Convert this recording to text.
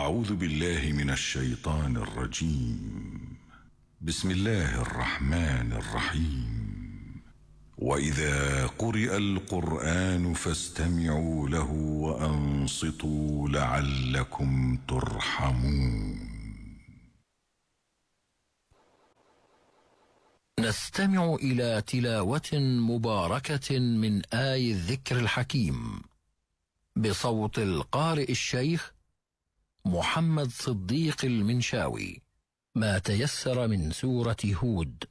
أعوذ بالله من الشيطان الرجيم. بسم الله الرحمن الرحيم. وإذا قرئ القرآن فاستمعوا له وأنصتوا لعلكم ترحمون. نستمع إلى تلاوة مباركة من آي الذكر الحكيم بصوت القارئ الشيخ محمد صديق المنشاوي، ما تيسر من سورة هود.